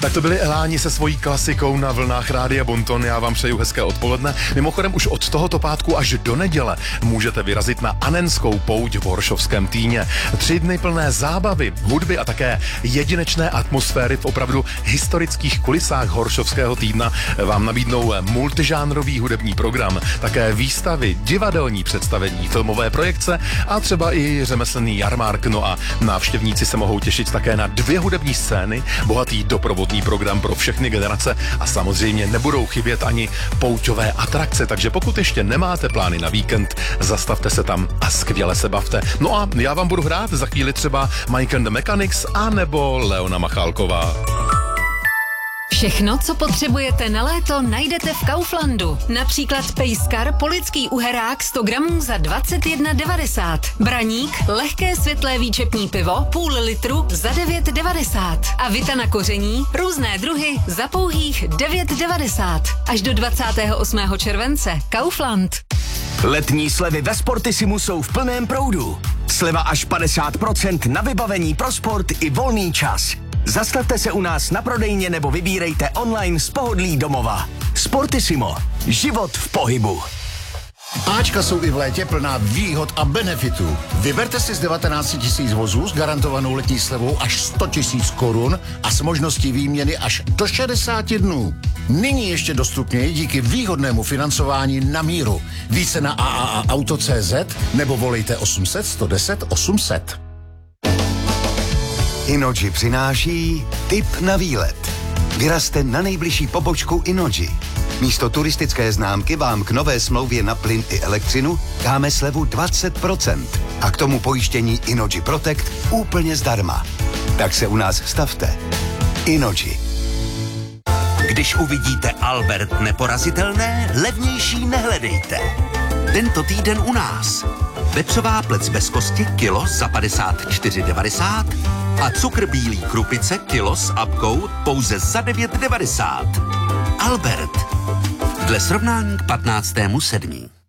Tak to byli Eláni se svojí klasikou na vlnách Rádia Bonton. Já vám přeju hezké odpoledne. Mimochodem už od tohoto pátku až do neděle můžete vyrazit na Anenskou pouť v Horšovském Týně. 3 dny plné zábavy, hudby a také jedinečné atmosféry v opravdu historických kulisách Horšovského týdna vám nabídnou multižánrový hudební program, také výstavy, divadelní představení, filmové projekce a třeba i řemeslný jarmark. No a návštěvníci se mohou těšit také na 2 hudební scény, bohatý doprovodný program pro všechny generace a samozřejmě nebudou chybět ani pouťové atrakce, takže pokud ještě nemáte plány na víkend, zastavte se tam a skvěle se bavte. No a já vám budu hrát za chvíli třeba Mike and the Mechanics a nebo Leona Machálková. Všechno, co potřebujete na léto, najdete v Kauflandu. Například pejskar polický uherák 100 gramů za 21,90. Braník, lehké světlé výčepní pivo, půl litru za 9,90. A vita na koření, různé druhy za pouhých 9,90. Až do 28. července. Kaufland. Letní slevy ve Sportissimu jsou v plném proudu. Sleva až 50% na vybavení pro sport i volný čas. Zastavte se u nás na prodejně nebo vybírejte online z pohodlí domova. Sportissimo. Život v pohybu. Ačka jsou i v létě plná výhod a benefitů. Vyberte si z 19 000 vozů s garantovanou letní slevou až 100 000 korun a s možností výměny až do 60 dnů. Nyní ještě dostupněji díky výhodnému financování na míru. Více na AAAauto.cz nebo volejte 800 110 800. Innogy přináší tip na výlet. Vyrazte na nejbližší pobočku Innogy. Místo turistické známky vám k nové smlouvě na plyn i elektřinu dáme slevu 20% a k tomu pojištění Innogy Protect úplně zdarma. Tak se u nás stavte. Innogy. Když uvidíte Albert neporazitelné, levnější nehledejte. Tento týden u nás. Vepřová plec bez kosti kilo za 54,90 a cukr bílý krupice kilo s apkou pouze za 9,90. Albert. Dle srovnání k 15.7.